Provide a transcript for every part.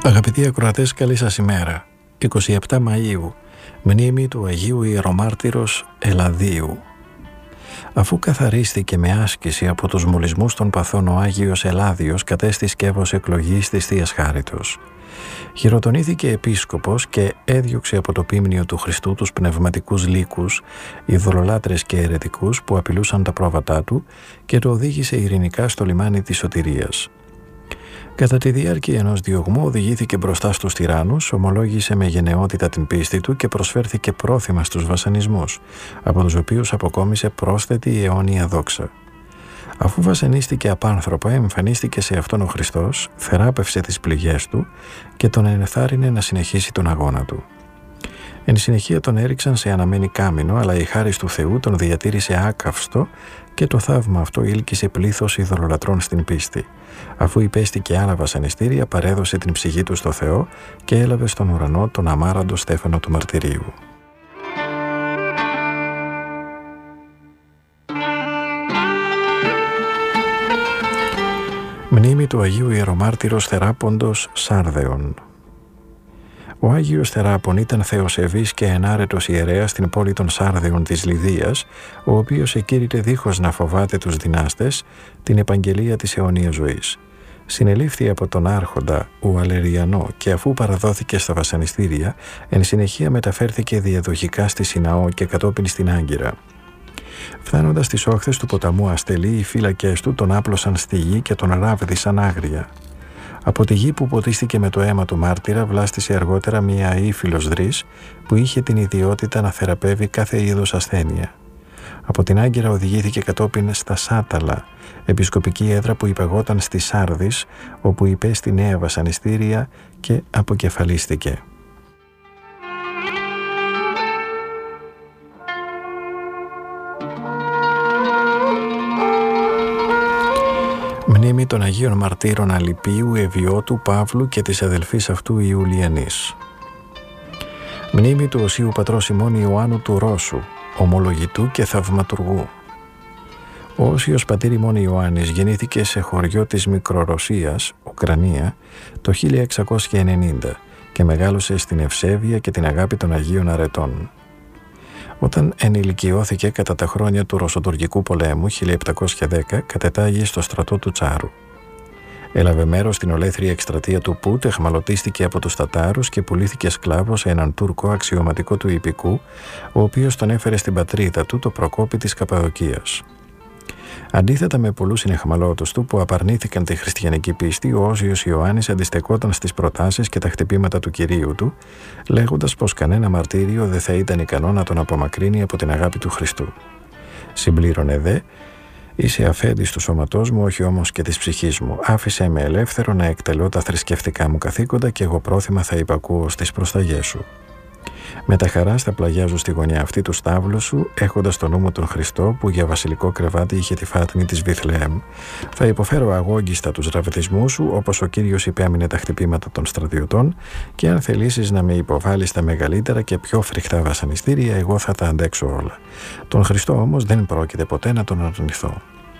Αγαπητοί ακροατές, καλή σας ημέρα. 27 Μαΐου, μνήμη του Αγίου Ιερομάρτυρος Ελαδίου. Αφού καθαρίστηκε με άσκηση από τους μολυσμούς των παθών, ο Άγιος Ελάδιος κατέστη σκεύος εκλογής της Θείας Χάριτος. Χειροτονήθηκε επίσκοπος και έδιωξε από το πίμνιο του Χριστού τους πνευματικούς λύκους, ειδωλολάτρες και αιρετικούς που απειλούσαν τα πρόβατά του, και το οδήγησε ειρηνικά στο λιμάνι της σωτηρίας. Κατά τη διάρκεια ενός διωγμού οδηγήθηκε μπροστά στους τυράννους, ομολόγησε με γενναιότητα την πίστη του και προσφέρθηκε πρόθυμα στους βασανισμούς, από τους οποίους αποκόμισε πρόσθετη αιώνια δόξα. Αφού βασανίστηκε απάνθρωπα, εμφανίστηκε σε αυτόν ο Χριστός, θεράπευσε τις πληγές του και τον ενθάρρυνε να συνεχίσει τον αγώνα του. Εν συνεχεία τον έριξαν σε αναμένη κάμινο, αλλά η χάρις του Θεού τον διατήρησε άκαυστο και το θαύμα αυτό ήλκησε πλήθος ειδωλολατρών στην πίστη. Αφού υπέστη και άλλα βασανιστήρια, παρέδωσε την ψυχή του στο Θεό και έλαβε στον ουρανό τον αμάραντο στέφανο του μαρτυρίου. Μνήμη του Αγίου Ιερομάρτυρος Θεράποντος Σάρδεων. Ο Άγιος Θεράπων ήταν θεοσεβής και ενάρετος ιερέας στην πόλη των Σάρδεων της Λιδίας, ο οποίος εκήρυτε δίχως να φοβάται τους δυνάστες την επαγγελία της αιωνίας ζωής. Συνελήφθη από τον άρχοντα Ουαλεριανό και αφού παραδόθηκε στα βασανιστήρια, εν συνεχεία μεταφέρθηκε διαδοχικά στη Σιναό και κατόπιν στην Άγκυρα. Φτάνοντας στις όχθες του ποταμού Αστελή, οι φύλακες του τον άπλωσαν στη γη και τον ράβδισαν άγρια. Από τη γη που ποτίστηκε με το αίμα του μάρτυρα, βλάστησε αργότερα μία ύφυλος δρύς που είχε την ιδιότητα να θεραπεύει κάθε είδος ασθένεια. Από την Άγκυρα οδηγήθηκε κατόπιν στα Σάταλα, επισκοπική έδρα που υπαγόταν στη Σάρδης, όπου υπέστη νέα βασανιστήρια και αποκεφαλίστηκε. Μνήμη των Αγίων Μαρτύρων Αλιπίου, Ευιώτου, Παύλου και της αδελφής αυτού Ιουλιανής. Μνήμη του Οσίου Πατρός ημών Ιωάννου του Ρώσου, ομολογητού και θαυματουργού. Ο Όσιος πατήρ ημών Ιωάννης γεννήθηκε σε χωριό της Μικρορωσίας, Ουκρανία, το 1690 και μεγάλωσε στην ευσέβεια και την αγάπη των Αγίων Αρετών. Όταν ενηλικιώθηκε κατά τα χρόνια του Ρωσοτουρκικού πολέμου 1710, κατετάγει στο στρατό του Τσάρου. Έλαβε μέρος στην ολέθρια εκστρατεία του Πούτ, εχμαλωτίστηκε από τους Τατάρους και πουλήθηκε σκλάβος σε έναν Τούρκο αξιωματικό του Ιππικού, ο οποίος τον έφερε στην πατρίδα του, το Προκόπη της Καπαδοκίας. Αντίθετα με πολλούς συνεχμαλώτους του που απαρνήθηκαν τη χριστιανική πίστη, ο Όσιος Ιωάννης αντιστεκόταν στις προτάσεις και τα χτυπήματα του Κυρίου του, λέγοντας πως κανένα μαρτύριο δεν θα ήταν ικανό να τον απομακρύνει από την αγάπη του Χριστού. Συμπλήρωνε δε: «Είσαι αφέντης του σώματός μου, όχι όμως και της ψυχής μου. Άφησέ με ελεύθερο να εκτελώ τα θρησκευτικά μου καθήκοντα και εγώ πρόθυμα θα υπακούω στις προσταγές σου. Με τα χαράς θα πλαγιάζω στη γωνιά αυτή του στάβλου σου, έχοντας στο νου μου τον Χριστό που για βασιλικό κρεβάτι είχε τη φάτνη της Βιθλεέμ. Θα υποφέρω αγόγγιστα τους ραβδισμούς σου, όπως ο Κύριος υπέμεινε τα χτυπήματα των στρατιωτών, και αν θελήσεις να με υποβάλεις τα μεγαλύτερα και πιο φρικτά βασανιστήρια, εγώ θα τα αντέξω όλα. Τον Χριστό όμως δεν πρόκειται ποτέ να τον αρνηθώ».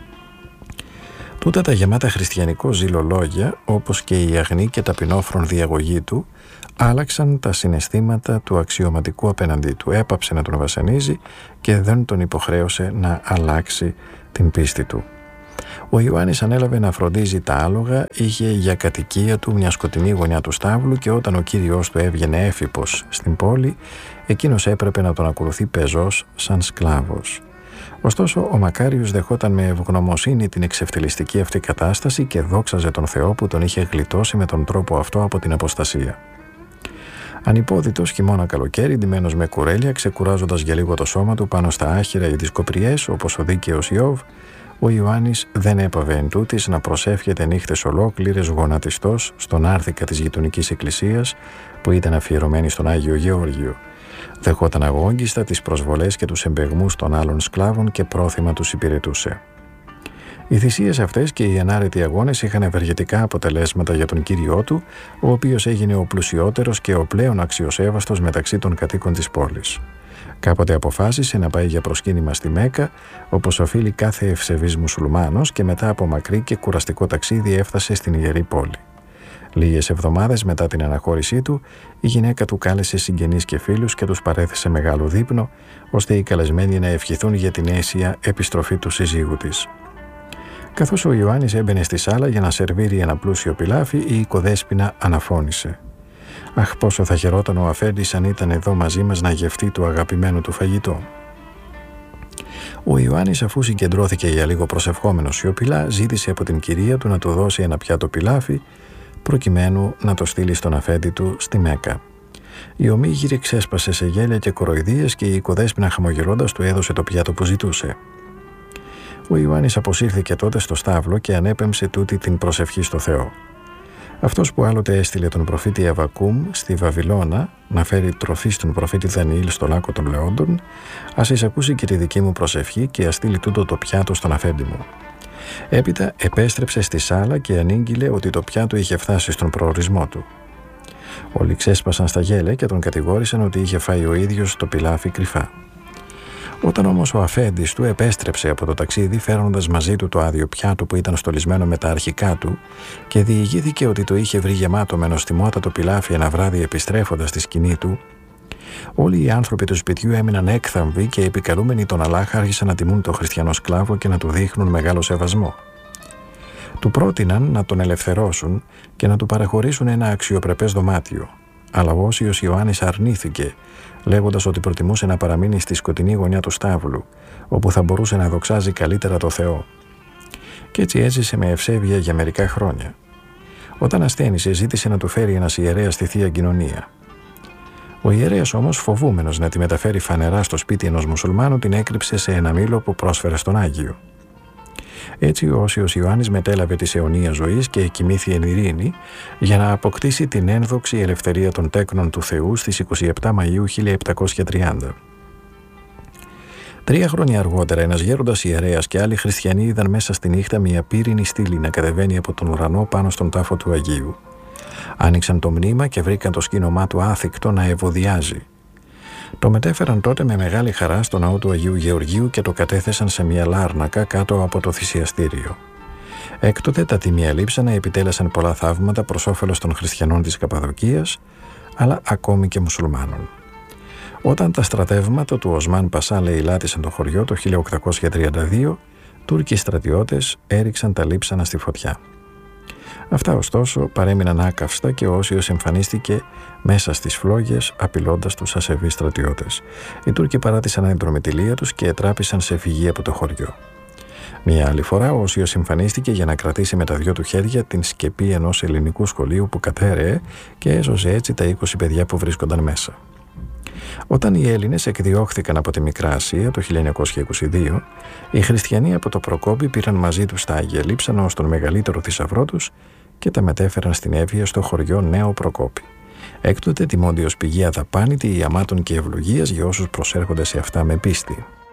Τούτα τα γεμάτα χριστιανικό ζήλο λόγια, όπως και η αγνή και ταπεινόφρον διαγωγή του, άλλαξαν τα συναισθήματα του αξιωματικού απέναντί του. Έπαψε να τον βασανίζει και δεν τον υποχρέωσε να αλλάξει την πίστη του. Ο Ιωάννης ανέλαβε να φροντίζει τα άλογα, είχε για κατοικία του μια σκοτεινή γωνιά του στάβλου και όταν ο Κύριος του έβγαινε έφυπος στην πόλη, εκείνος έπρεπε να τον ακολουθεί πεζός σαν σκλάβος. Ωστόσο, ο Μακάριος δεχόταν με ευγνωμοσύνη την εξευτελιστική αυτή κατάσταση και δόξαζε τον Θεό που τον είχε γλιτώσει με τον τρόπο αυτό από την αποστασία. Ανυπόδητος χειμώνα καλοκαίρι, ντυμένος με κουρέλια, ξεκουράζοντας για λίγο το σώμα του πάνω στα άχυρα ή τις κοπριές, όπως ο δίκαιος Ιώβ, ο Ιωάννης δεν έπαβε εν τούτης να προσεύχεται νύχτες ολόκληρες γονατιστός στον άρθικα της γειτονικής εκκλησίας που ήταν αφιερωμένη στον Άγιο Γεώργιο. Δεχόταν αγόγγιστα τις προσβολές και τους εμπεγμούς των άλλων σκλάβων και πρόθυμα τους υπηρετούσε. Οι θυσίες αυτές και οι ανάρετοι αγώνες είχαν ευεργετικά αποτελέσματα για τον Κύριό του, ο οποίος έγινε ο πλουσιότερος και ο πλέον αξιοσέβαστος μεταξύ των κατοίκων της πόλης. Κάποτε αποφάσισε να πάει για προσκύνημα στη Μέκα, όπως οφείλει κάθε ευσεβής μουσουλμάνος, και μετά από μακρύ και κουραστικό ταξίδι έφτασε στην Ιερή Πόλη. Λίγες εβδομάδες μετά την αναχώρησή του, η γυναίκα του κάλεσε συγγενείς και φίλους και τους παρέθεσε μεγάλο δείπνο, ώστε οι καλεσμένοι να ευχηθούν για την αίσια επιστροφή του συζύγου της. Καθώς ο Ιωάννης έμπαινε στη σάλα για να σερβίρει ένα πλούσιο πιλάφι, η οικοδέσποινα αναφώνησε: «Αχ, πόσο θα χαιρόταν ο αφέντης αν ήταν εδώ μαζί μας να γευτεί το αγαπημένο του φαγητό». Ο Ιωάννης, αφού συγκεντρώθηκε για λίγο προσευχόμενος σιωπηλά, ζήτησε από την κυρία του να του δώσει ένα πιάτο πιλάφι, προκειμένου να το στείλει στον αφέντη του στη Μέκα. Η ομίγυρη ξέσπασε σε γέλια και κοροϊδίες και η οικοδέσποινα, χαμογελώντας, του έδωσε το πιάτο που ζητούσε. Ο Ιωάννης αποσύρθηκε τότε στο στάβλο και ανέπεμψε τούτη την προσευχή στο Θεό. Αυτός που άλλοτε έστειλε τον προφήτη Αβακούμ στη Βαβυλώνα να φέρει τροφή στον προφήτη Δανιήλ στο λάκκο των Λεόντων, ας εισακούσει και τη δική μου προσευχή και ας στείλει τούτο το πιάτο στον αφέντη μου. Έπειτα επέστρεψε στη σάλα και ανήγγειλε ότι το πιάτο είχε φτάσει στον προορισμό του. Όλοι ξέσπασαν στα γέλια και τον κατηγόρησαν ότι είχε φάει ο ίδιος το πιλάφι κρυφά. Όταν όμως ο αφέντης του επέστρεψε από το ταξίδι φέρνοντας μαζί του το άδειο πιάτο που ήταν στολισμένο με τα αρχικά του και διηγήθηκε ότι το είχε βρει γεμάτο με νοστιμότατο πιλάφι ένα βράδυ επιστρέφοντας στη σκηνή του, όλοι οι άνθρωποι του σπιτιού έμειναν έκθαμβοι και επικαλούμενοι τον Αλλάχ άρχισαν να τιμούν τον χριστιανό σκλάβο και να του δείχνουν μεγάλο σεβασμό. Του πρότειναν να τον ελευθερώσουν και να του παραχωρήσουν ένα αξιοπρεπές δωμάτιο, αλλά ο Όσιος Ιωάννης αρνήθηκε, λέγοντας ότι προτιμούσε να παραμείνει στη σκοτεινή γωνιά του στάβλου, όπου θα μπορούσε να δοξάζει καλύτερα το Θεό. Κι έτσι έζησε με ευσέβεια για μερικά χρόνια. Όταν ασθένησε, ζήτησε να του φέρει ένας ιερέας στη Θεία Κοινωνία. Ο ιερέας όμως, φοβούμενος να τη μεταφέρει φανερά στο σπίτι ενός μουσουλμάνου, την έκρυψε σε ένα μήλο που πρόσφερε στον Άγιο. Έτσι ο Όσιος Ιωάννης μετέλαβε της αιωνίας ζωής και κοιμήθη εν ειρήνη για να αποκτήσει την ένδοξη ελευθερία των τέκνων του Θεού στις 27 Μαΐου 1730. 3 χρόνια αργότερα ένας γέροντας ιερέας και άλλοι χριστιανοί είδαν μέσα στη νύχτα μια πύρινη στήλη να κατεβαίνει από τον ουρανό πάνω στον τάφο του Αγίου. Άνοιξαν το μνήμα και βρήκαν το σκήνομά του άθικτο να ευωδιάζει. Το μετέφεραν τότε με μεγάλη χαρά στο ναό του Αγίου Γεωργίου και το κατέθεσαν σε μια λάρνακα κάτω από το θυσιαστήριο. Έκτοτε τα τιμία λείψανα επιτέλεσαν πολλά θαύματα προς όφελος των χριστιανών της Καπαδοκίας, αλλά ακόμη και μουσουλμάνων. Όταν τα στρατεύματα του Οσμάν Πασά λαιλάτισαν το χωριό το 1832, Τούρκοι στρατιώτες έριξαν τα λείψανα στη φωτιά. Αυτά ωστόσο παρέμειναν άκαυστα και ο Όσιος εμφανίστηκε μέσα στις φλόγες απειλώντας τους ασεβείς στρατιώτες. Οι Τούρκοι παράτησαν ενδρομητηλία τους και ετράπησαν σε φυγή από το χωριό. Μια άλλη φορά ο Όσιος εμφανίστηκε για να κρατήσει με τα 2 του χέρια την σκεπή ενός ελληνικού σχολείου που κατέρεε και έσωσε έτσι τα 20 παιδιά που βρίσκονταν μέσα. Όταν οι Έλληνες εκδιώχθηκαν από τη Μικρά Ασία το 1922, οι χριστιανοί από το Προκόπη πήραν μαζί τους τα Άγια Λείψανα ως τον μεγαλύτερο θησαυρό τους και τα μετέφεραν στην Εύβοια στο χωριό Νέο Προκόπη. Έκτοτε τιμώνται ως πηγή αδαπάνητη ιαμάτων και ευλογίας για όσους προσέρχονται σε αυτά με πίστη.